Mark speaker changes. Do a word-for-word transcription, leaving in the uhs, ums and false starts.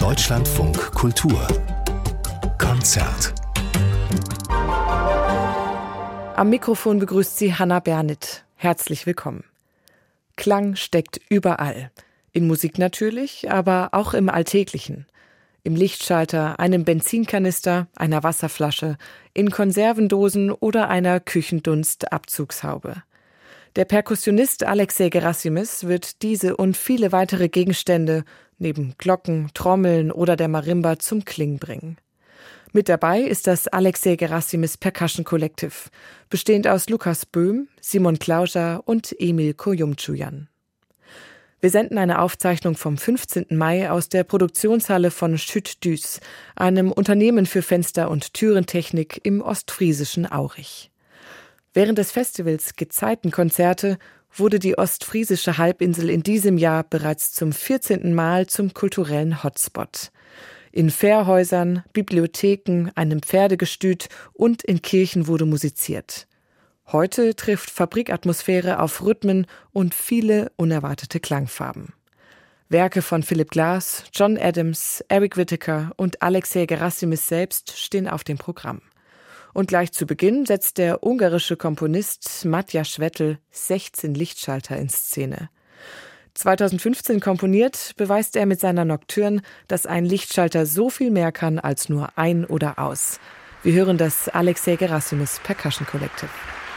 Speaker 1: Deutschlandfunk Kultur Konzert.
Speaker 2: Am Mikrofon begrüßt sie Hannah Bernitt. Herzlich willkommen. Klang steckt überall. In Musik natürlich, aber auch im Alltäglichen. Im Lichtschalter, einem Benzinkanister, einer Wasserflasche, in Konservendosen oder einer Küchendunstabzugshaube. Der Perkussionist Alexei Gerassimis wird diese und viele weitere Gegenstände neben Glocken, Trommeln oder der Marimba zum Klingen bringen. Mit dabei ist das Alexei Gerassimis Percussion Collective, bestehend aus Lukas Böhm, Simon Klauscher und Emil Kojumtschujan. Wir senden eine Aufzeichnung vom fünfzehnten Mai aus der Produktionshalle von Schütt Düs, einem Unternehmen für Fenster- und Türentechnik im ostfriesischen Aurich. Während des Festivals Gezeitenkonzerte wurde die ostfriesische Halbinsel in diesem Jahr bereits zum vierzehnten Mal zum kulturellen Hotspot. In Fährhäusern, Bibliotheken, einem Pferdegestüt und in Kirchen wurde musiziert. Heute trifft Fabrikatmosphäre auf Rhythmen und viele unerwartete Klangfarben. Werke von Philip Glass, John Adams, Eric Whitacre und Alexei Gerassimis selbst stehen auf dem Programm. Und gleich zu Beginn setzt der ungarische Komponist Matjaž Vettel sechzehn Lichtschalter in Szene. zweitausendfünfzehn komponiert, beweist er mit seiner Nocturne, dass ein Lichtschalter so viel mehr kann als nur ein oder aus. Wir hören das Alexei Gerassimis Percussion Collective.